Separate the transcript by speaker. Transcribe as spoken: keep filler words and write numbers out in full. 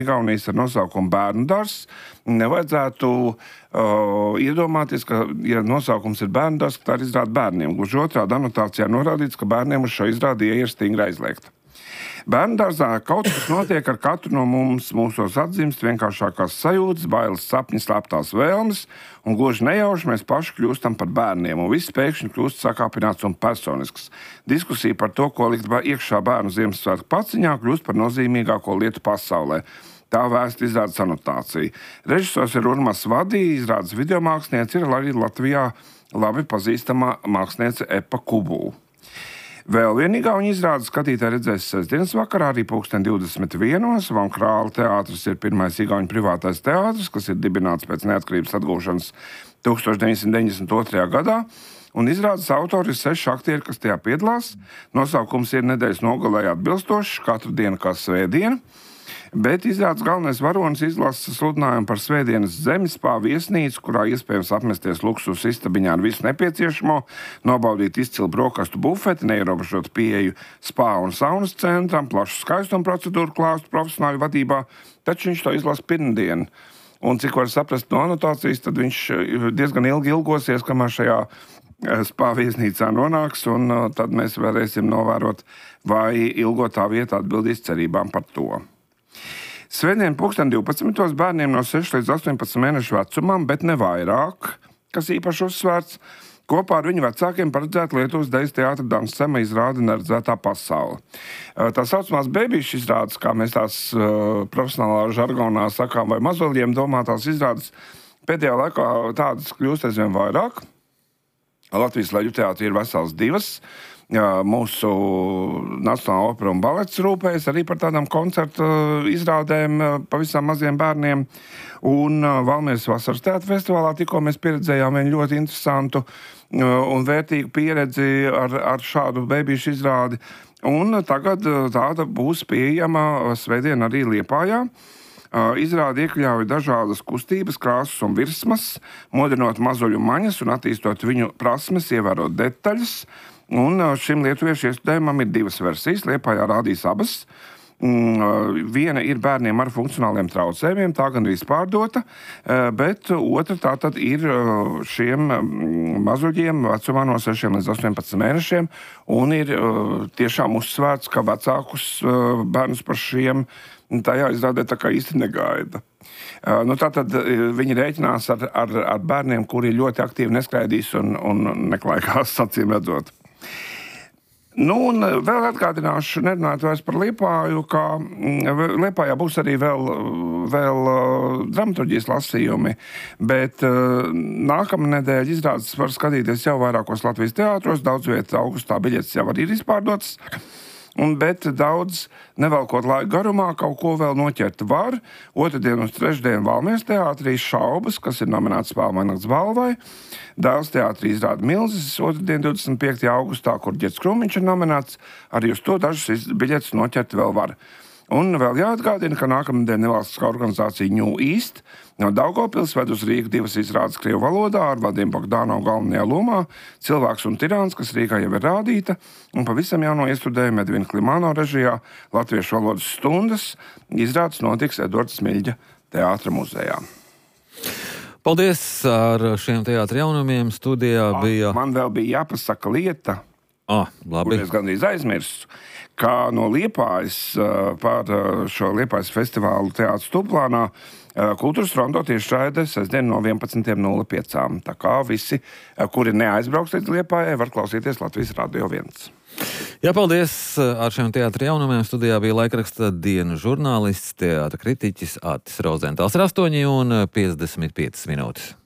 Speaker 1: Igaunijas ar nosaukumu Bērnu dārzs. Nevajadzētu uh, iedomāties, ka, ja nosaukums ir Bērnu dārzs, tā ir izrāda bērniem. Gluži otrādi anotācijā norādīts, ka bērniem uz šo izrādi ieeja ir stingri aizliegta. Bērnu dārzā kaut kas notiek ar katru no mums, mūsos atzimst vienkāršākās sajūtas, bailes, sapņi, slēptās vēlmes, un gluži nejauši mēs paši kļūstam par bērniem, un viss pēkšņi kļūst sakāpināts un personisks. Diskusija par to, ko likt iekšā bērnu Ziemassvētku paciņā, kļūst par nozīmīgāko lietu pasaulē. Tā vēsta izrādes anotācija. Režisors ir Urmas Vadī, izrādes videomāksliniece ir arī Latvijā labi pazīstamā māksliniece Epa Kubū. Vēl viena igauņu izrāde skatītāji redzēs sestdienas vakarā, arī pulksten divdesmit vienos. Van Krāla teātris ir pirmais igauņu privātais teātris, kas ir dibināts pēc neatkarības atgūšanas tūkstoš deviņsimt deviņdesmit otrajā gadā. Un izrādes autori ir seši aktieri, kas tajā piedalās. Nosaukums ir nedēļas nogalē atbilstošs, katru dienu kā svētdiena. Bet izrādes galvenais varonis izlasa sludinājumu par svētdienas zemes spā viesnīcu, kurā iespējams apmesties luksus istabiņā ar visu nepieciešamo, nobaudīt izcilu brokastu bufeti, neierobežot pieeju spā un saunas centram, plašu skaistuma procedūru klāstu profesionāļu vadībā, taču viņš to izlasa pirmdien. Un cik var saprast no anotācijas, tad viņš diezgan ilgi ilgosies, kamēr šajā spā viesnīcā nonāks, un tad mēs varēsim novērot, vai ilgotā vieta atbildīs cerībām par to. Svētdien pulksten divpadsmitos bērniem no sešu līdz astoņpadsmit mēnešu vecumam, bet ne vairāk, kas īpaši uzsvērts, kopā ar viņu vecākiem paredzēt Lietuvas Dejas teātra Dansema izrāde Neredzētā pasaule. Tā saucamās bēbīšu izrādes, kā mēs tās uh, profesionālā žargonā sakām, vai mazoļiem domātās izrādes, pēdējā laikā tādas kļūst aizvien vairāk. Latvijas Leģu teātri ir vesels divas. Jā, mūsu Nacionālā opera un balets rūpējas arī par tādām koncertu izrādēm pavisam maziem bērniem. Un Valmieras vasaras teātra festivālā tikko mēs pieredzējām vienu ļoti interesantu un vērtīgu pieredzi ar, ar šādu bēbīšu izrādi. Un tagad tāda būs pieejama svētdien arī Liepājā. Izrādi iekļauj dažādas kustības, krāsas un virsmas, modinot mazuļu maņas un attīstot viņu prasmes, ievērot detaļas. Un šim lietuviešu iestudējumam ir divas versijas, Liepājā rādīs abas. Viena ir bērniem ar funkcionāliem traucējumiem, tā gan arī pārdota, bet otra tātad ir šiem mazuļiem vecumā no sešiem līdz astoņpadsmit mēnešiem, un ir tiešām uzsvērts, ka vecākus bērnus par šiem tajā izrādē tā kā īsti negaida. Nu, tātad viņi rēķinās ar, ar, ar bērniem, kuri ļoti aktīvi neskraidīs un, un neklaikās, acīm redzot. Nu, un vēl atgādināšu, nerunājot vairs par Liepāju, ka Liepājā būs arī vēl, vēl dramaturģijas lasījumi, bet nākamā nedēļa izrādes var skatīties jau vairākos Latvijas teātros, daudz vietu augustā biļetes jau arī ir izpārdotas. Un, bet daudz, nevelkot laiku garumā, kaut ko vēl noķert var. Otrdien un trešdien Valmieras teātrī Šaubas, kas ir nominēts Spēlmainakts balvai. Dēls teātrī izrāda Milzis, otrdien divdesmit piektajā augustā, kur Ģerts Krūmiņš ir nominēts. Arī uz to dažas biļetes noķert vēl var. Un vēl jāatgādina, ka nākamnedēļ nevalstiskā organizācija New East no Daugavpils ved uz Rīgu divas izrādes krievu valodā ar Vadim Bogdanovu galvenajā lomā, Cilvēks un tirāns, kas Rīgā jau ir rādīta, un pavisam jauno iestudējumu Edvina Klimāno režijā Latviešu valodas stundas izrādes notiks Edvarda Smiļģa teātra muzejā.
Speaker 2: Paldies ar šiem teātra jaunumiem. Studijā bija...
Speaker 1: Man vēl bija jāpasaka lieta,
Speaker 2: ah, labi.
Speaker 1: Kur es gandrīz aizmirsu, kā no Liepājas par šo Liepājas festivālu teātru Stuplānā Kultūras Rondo tiešraide sestdien no vienpadsmitiem nulle pieciem. Tā kā visi, kuri neaizbrauks līdz Liepājai, var klausīties Latvijas Radio viens.
Speaker 2: Jā, paldies ar šiem teātra jaunumiem. Studijā bija laikraksta Diena žurnālists, teātra kritiķis Atis Rozentāls. Ir astoņi un piecdesmit piecas minūtes.